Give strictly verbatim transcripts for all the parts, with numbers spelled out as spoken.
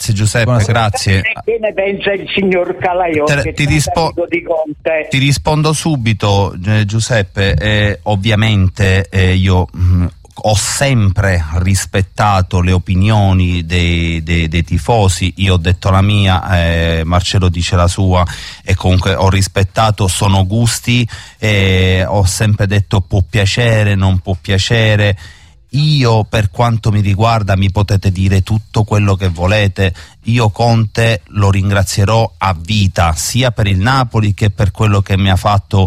Grazie Giuseppe, Buonasera. grazie. Che ne pensa il signor Calaiò? Te, che ti, rispo- di Conte? ti rispondo subito, eh, Giuseppe. Eh, ovviamente eh, io mh, ho sempre rispettato le opinioni dei, dei, dei tifosi. Io ho detto la mia, eh, Marcello dice la sua, e comunque ho rispettato, sono gusti, eh, ho sempre detto può piacere, non può piacere. Io, per quanto mi riguarda, mi potete dire tutto quello che volete, io Conte lo ringrazierò a vita, sia per il Napoli che per quello che mi ha fatto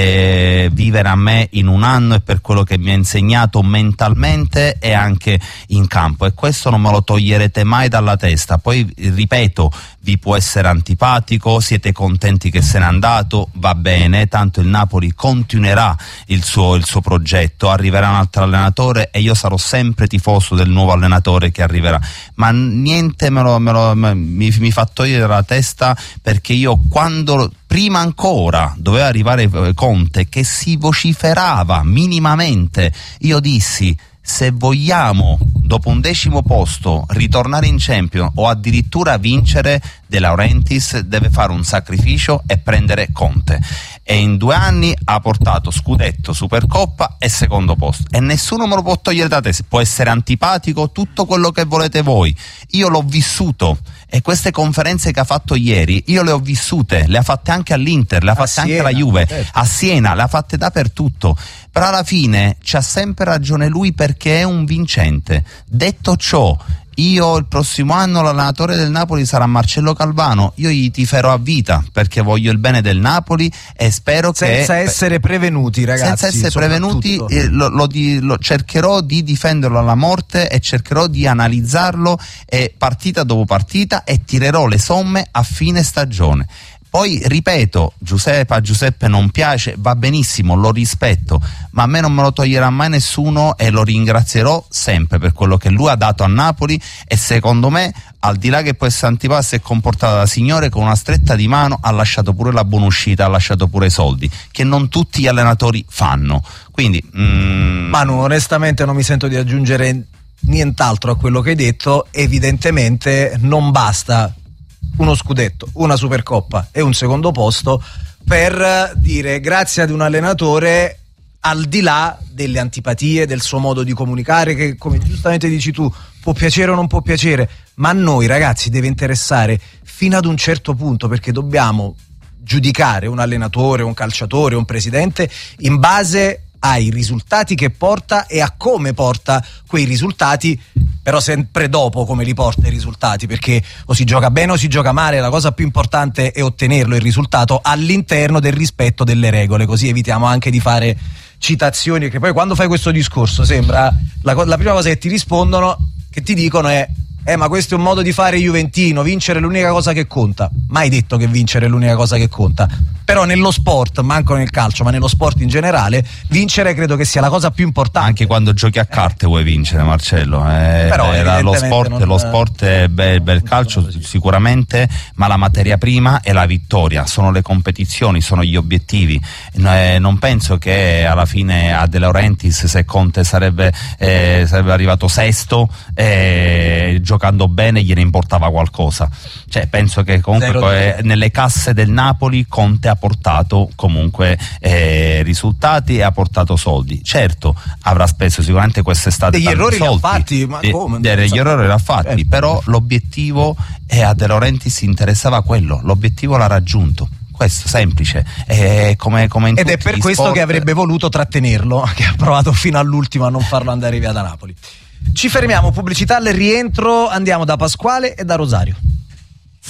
eh, vivere a me in un anno, e per quello che mi ha insegnato mentalmente e anche in campo, e questo non me lo toglierete mai dalla testa. Poi ripeto, vi può essere antipatico, siete contenti che se n'è andato, va bene, tanto il Napoli continuerà il suo, il suo progetto, arriverà un altro allenatore e io sarò sempre tifoso del nuovo allenatore che arriverà, ma niente me lo, me lo, mi, mi fa togliere la testa, perché io quando prima ancora doveva arrivare Conte, che si vociferava minimamente, io dissi: se vogliamo dopo un decimo posto ritornare in Champions o addirittura vincere, De Laurentiis deve fare un sacrificio e prendere Conte, e in due anni ha portato scudetto, Supercoppa e secondo posto, e nessuno me lo può togliere da te. Può essere antipatico, tutto quello che volete voi, io l'ho vissuto, e queste conferenze che ha fatto ieri io le ho vissute, le ha fatte anche all'Inter, le ha fatte anche alla Juve, certo. a Siena, le ha fatte dappertutto, però alla fine c'ha sempre ragione lui, perché è un vincente. Detto ciò, io il prossimo anno l'allenatore del Napoli sarà Marcello Calvano, io gli tiferò a vita perché voglio il bene del Napoli, e spero senza che senza essere prevenuti, ragazzi, senza essere prevenuti eh, lo, lo, di, lo cercherò di difenderlo alla morte, e cercherò di analizzarlo eh, partita dopo partita, e tirerò le somme a fine stagione. Poi ripeto, Giuseppe, a Giuseppe non piace, va benissimo, lo rispetto, ma a me non me lo toglierà mai nessuno, e lo ringrazierò sempre per quello che lui ha dato a Napoli, e secondo me, al di là che può essere antipatico, si è comportato da signore, con una stretta di mano ha lasciato pure la buona uscita, ha lasciato pure i soldi, che non tutti gli allenatori fanno. Quindi mm... Manu, onestamente non mi sento di aggiungere nient'altro a quello che hai detto. Evidentemente non basta uno scudetto, una Supercoppa e un secondo posto per dire grazie ad un allenatore, al di là delle antipatie, del suo modo di comunicare, che come giustamente dici tu può piacere o non può piacere, ma a noi, ragazzi, deve interessare fino ad un certo punto, perché dobbiamo giudicare un allenatore, un calciatore, un presidente in base ai risultati che porta e a come porta quei risultati, però sempre dopo come li porta i risultati, perché o si gioca bene o si gioca male, la cosa più importante è ottenerlo, il risultato, all'interno del rispetto delle regole, così evitiamo anche di fare citazioni, che poi quando fai questo discorso sembra la, la prima cosa che ti rispondono, che ti dicono è eh ma questo è un modo di fare juventino, vincere è l'unica cosa che conta. Mai detto che vincere è l'unica cosa che conta, però nello sport, manco nel calcio, ma nello sport in generale, vincere credo che sia la cosa più importante. Anche quando giochi a carte eh. vuoi vincere, Marcello, eh, però era lo sport, non... lo sport è bel, bel calcio sicuramente, ma la materia prima è la vittoria, sono le competizioni, sono gli obiettivi. Eh, non penso che alla fine a De Laurentiis, se Conte sarebbe, eh, sarebbe arrivato sesto, eh, giocando bene gliene importava qualcosa. Cioè penso che comunque eh, nelle casse del Napoli Conte ha portato comunque eh, risultati e ha portato soldi. Certo, avrà speso sicuramente quest'estate degli errori li ha fatti, ma de, come? De, degli errori li ha fatti, certo. Però l'obiettivo, e a De Laurentiis interessava quello, l'obiettivo l'ha raggiunto. Questo semplice, è come, come in ed è per questo sport. Che avrebbe voluto trattenerlo, che ha provato fino all'ultimo a non farlo andare via da Napoli. Ci fermiamo, pubblicità, al rientro andiamo da Pasquale e da Rosario.